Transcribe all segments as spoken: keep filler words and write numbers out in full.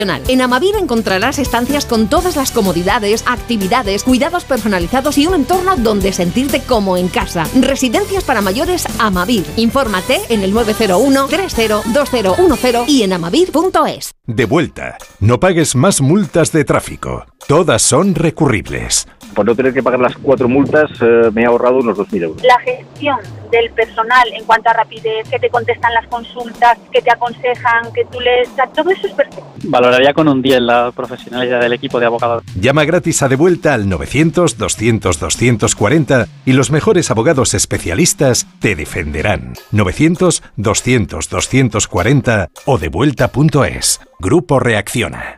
En Amavir encontrarás estancias con todas las comodidades, actividades, cuidados personalizados y un entorno donde sentirte como en casa. Residencias para mayores Amavir. Infórmate en el nueve cero uno, tres cero, dos cero uno cero y en amavir punto es. De vuelta. No pagues más multas de tráfico. Todas son recurribles. Por no tener que pagar las cuatro multas, eh, me he ahorrado unos dos mil euros. La gestión del personal en cuanto a rapidez, que te contestan las consultas, que te aconsejan, que tú lees, todo eso es perfecto. Valoraría con un diez la profesionalidad del equipo de abogados. Llama gratis a De Vuelta al novecientos, doscientos, doscientos cuarenta y los mejores abogados especialistas te defenderán. novecientos, doscientos, doscientos cuarenta o devuelta punto es. Grupo Reacciona.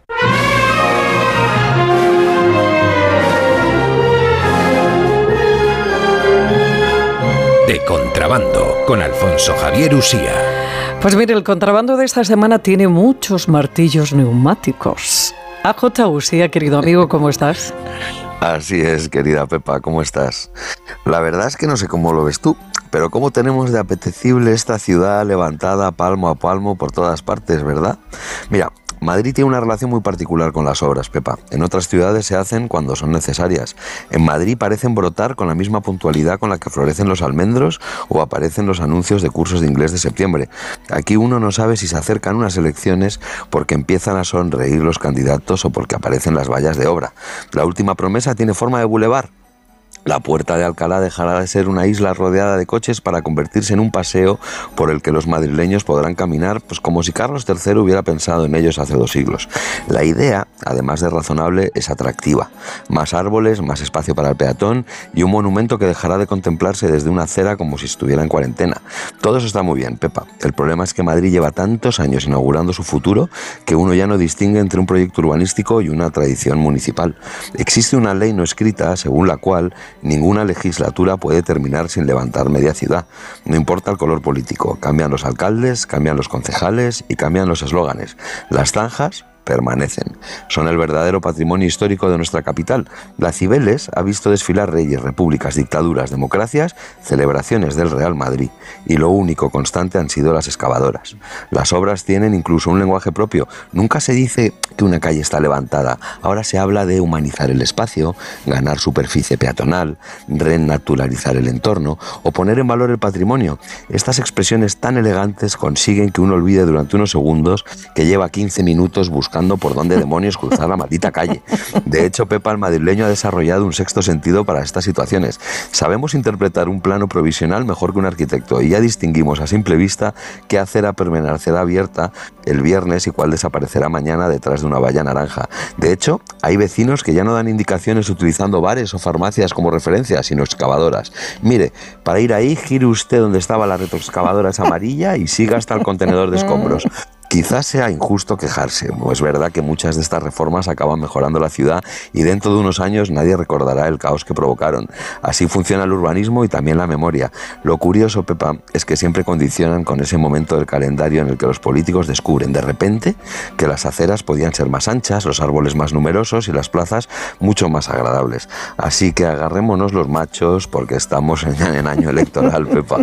De contrabando, con Alfonso Javier Usía. Pues mire, el contrabando de esta semana tiene muchos martillos neumáticos. A J. Usía, querido amigo, ¿cómo estás? Así es, querida Pepa, ¿cómo estás? La verdad es que no sé cómo lo ves tú, pero cómo tenemos de apetecible esta ciudad levantada palmo a palmo por todas partes, ¿verdad? Mira, Madrid tiene una relación muy particular con las obras, Pepa. En otras ciudades se hacen cuando son necesarias. En Madrid parecen brotar con la misma puntualidad con la que florecen los almendros o aparecen los anuncios de cursos de inglés de septiembre. Aquí uno no sabe si se acercan unas elecciones porque empiezan a sonreír los candidatos o porque aparecen las vallas de obra. La última promesa tiene forma de bulevar. La Puerta de Alcalá dejará de ser una isla rodeada de coches para convertirse en un paseo por el que los madrileños podrán caminar, pues como si Carlos tercero hubiera pensado en ellos hace dos siglos. La idea, además de razonable, es atractiva. Más árboles, más espacio para el peatón y un monumento que dejará de contemplarse desde una acera como si estuviera en cuarentena. Todo eso está muy bien, Pepa. El problema es que Madrid lleva tantos años inaugurando su futuro que uno ya no distingue entre un proyecto urbanístico y una tradición municipal. Existe una ley no escrita según la cual ninguna legislatura puede terminar sin levantar media ciudad. No importa el color político, cambian los alcaldes, cambian los concejales y cambian los eslóganes. Las zanjas permanecen. Son el verdadero patrimonio histórico de nuestra capital. La Cibeles ha visto desfilar reyes, repúblicas, dictaduras, democracias, celebraciones del Real Madrid, y lo único constante han sido las excavadoras. Las obras tienen incluso un lenguaje propio. Nunca se dice que una calle está levantada. Ahora se habla de humanizar el espacio, ganar superficie peatonal, renaturalizar el entorno o poner en valor el patrimonio. Estas expresiones tan elegantes consiguen que uno olvide durante unos segundos que lleva quince minutos buscando por dónde demonios cruzar la maldita calle. De hecho, Pepa, el madrileño, ha desarrollado un sexto sentido para estas situaciones. Sabemos interpretar un plano provisional mejor que un arquitecto y ya distinguimos a simple vista qué acera permanecerá abierta el viernes y cuál desaparecerá mañana detrás de una valla naranja. De hecho, hay vecinos que ya no dan indicaciones utilizando bares o farmacias como referencia, sino excavadoras. Mire, para ir ahí, gire usted donde estaba la retroexcavadora esa amarilla y siga hasta el contenedor de escombros. Quizás sea injusto quejarse, es verdad que muchas de estas reformas acaban mejorando la ciudad y dentro de unos años nadie recordará el caos que provocaron. Así funciona el urbanismo y también la memoria. Lo curioso, Pepa, es que siempre condicionan con ese momento del calendario en el que los políticos descubren de repente que las aceras podían ser más anchas, los árboles más numerosos y las plazas mucho más agradables. Así que agarrémonos los machos porque estamos en, en año electoral, Pepa.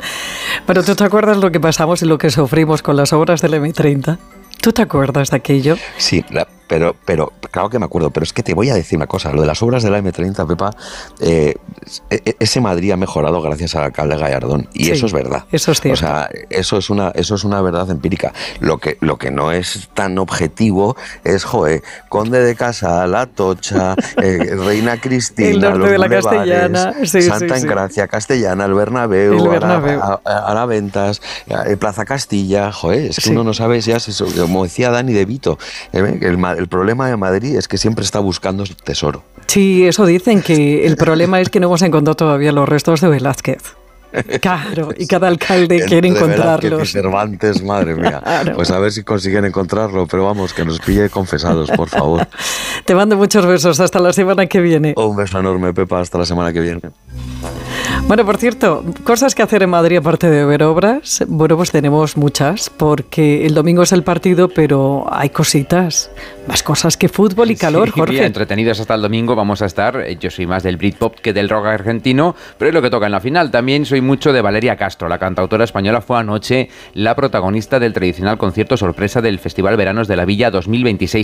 Pero ¿tú te acuerdas lo que pasamos y lo que sufrimos con las obras del eme treinta? ¿Tú te acuerdas de aquello? Sí, la, pero, pero claro que me acuerdo, pero es que te voy a decir una cosa, lo de las obras de la eme treinta, Pepa, eh, ese Madrid ha mejorado gracias al alcalde Gallardón, y sí, eso es verdad. Eso es cierto. O sea, eso es una, eso es una verdad empírica. Lo que, lo que no es tan objetivo es, joe, Conde de Casa, La Tocha, eh, Reina Cristina, el norte los de la bulevares, Castellana, sí, Santa sí, sí. Engracia, Castellana, el Bernabéu, el Bernabéu. Araventas, Plaza Castilla, joe, es que sí. Uno no sabe si es eso, como decía Dani De Vito, el, el problema de Madrid es que siempre está buscando tesoro. Sí, eso dicen, que el problema es que no hemos encontrado todavía los restos de Velázquez. Claro, y cada alcalde Entre quiere encontrarlos. Velázquez y Cervantes, madre mía. Claro. Pues a ver si consiguen encontrarlo, pero vamos, que nos pille confesados, por favor. Te mando muchos besos, hasta la semana que viene. Un beso enorme, Pepa, hasta la semana que viene. Bueno, por cierto, cosas que hacer en Madrid aparte de ver obras. Bueno, pues tenemos muchas, porque el domingo es el partido, pero hay cositas, más cosas que fútbol y calor, sí, Jorge. Mira, entretenidos hasta el domingo vamos a estar. Yo soy más del Britpop que del rock argentino, pero es lo que toca en la final. También soy mucho de Valeria Castro, la cantautora española. Fue anoche la protagonista del tradicional concierto sorpresa del Festival Veranos de la Villa dos mil veintiséis.